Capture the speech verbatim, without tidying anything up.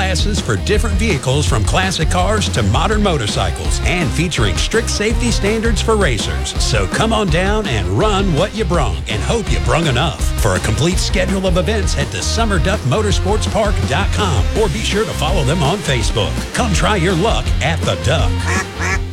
classes for different vehicles from classic cars to modern motorcycles and featuring strict safety standards for racers. So come on down and run what you brung and hope you brung enough. For a complete schedule of events, head to summer duck motorsports park dot com or be sure to follow them on Facebook. Come try your luck at the Duck.